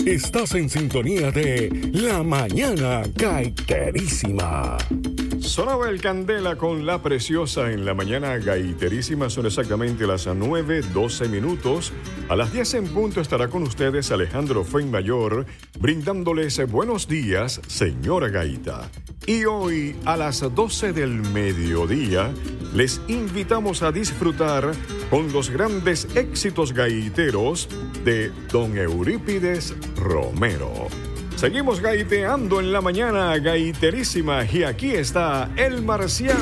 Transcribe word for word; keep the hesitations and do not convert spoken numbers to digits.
Estás en sintonía de La Mañana Gaiterísima. Sonaba el Candela con La Preciosa en La Mañana Gaiterísima. Son exactamente las nueve, doce minutos. A las diez en punto estará con ustedes Alejandro Fuenmayor, brindándoles buenos días, señora Gaita. Y hoy, a las doce del mediodía, les invitamos a disfrutar con los grandes éxitos gaiteros de don Eurípides Romero. Seguimos gaiteando en La Mañana Gaiterísima y aquí está el marciano.